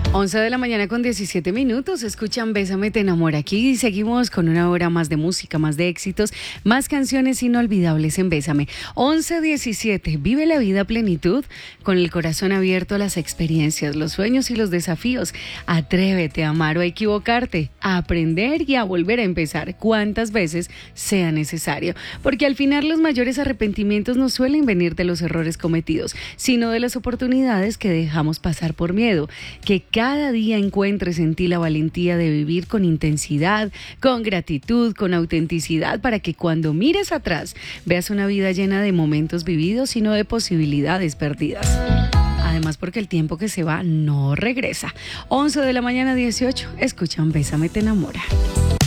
11 de la mañana con 17 minutos, escuchan Bésame te enamora. Aquí seguimos con una hora más de música, más de éxitos, más canciones inolvidables en Bésame. 11:17, vive la vida a plenitud, con el corazón abierto a las experiencias, los sueños y los desafíos. Atrévete a amar o a equivocarte, a aprender y a volver a empezar cuantas veces sea necesario. Porque al final los mayores arrepentimientos no suelen venir de los errores cometidos, sino de las oportunidades que dejamos pasar por miedo. Que cada día encuentres en ti la valentía de vivir con intensidad, con gratitud, con autenticidad, para que cuando mires atrás veas una vida llena de momentos vividos y no de posibilidades perdidas. Además, porque el tiempo que se va no regresa. 11 de la mañana 18, escuchan Bésame te enamora.